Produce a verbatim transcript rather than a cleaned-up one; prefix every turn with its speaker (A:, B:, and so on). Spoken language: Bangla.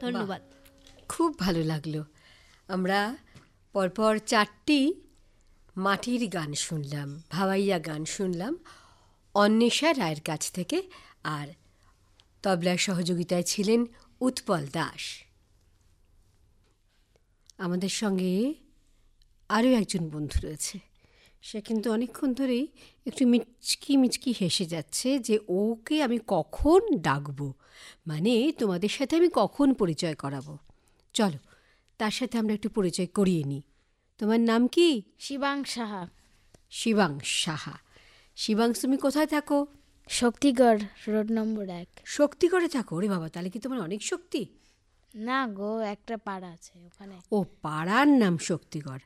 A: ধন্যবাদ।
B: খুব ভালো লাগলো। আমরা পরপর চারটি মাটির গান শুনলাম, ভাওয়াইয়া গান শুনলাম অন্বেষা রায়ের কাছ থেকে, আর তবলার সহযোগিতায় ছিলেন উৎপল দাস। আমাদের সঙ্গে আরও একজন বন্ধু রয়েছে, সে কিন্তু অনেকক্ষণ ধরেই একটু মিচকি মিচকি হেসে যাচ্ছে যে ওকে আমি কখন ডাকবো, মানে তোমাদের সাথে আমি কখন পরিচয় করাবো। চলো তার সাথে আমরা একটু পরিচয় করিয়ে নিই। তোমার নাম কি?
C: শিবাংশ সাহা।
B: শিবাংশ সাহা। শিবাংশ, তুমি কোথায় থাকো?
C: শক্তিগড়, রোড নম্বর এক।
B: শক্তিগড়ে থাকো? ওরে বাবা, তাহলে কি তোমার অনেক শক্তি?
C: না গো, একটা পাড়া আছে ওখানে।
B: ও, পাড়ার নাম শক্তিগড়।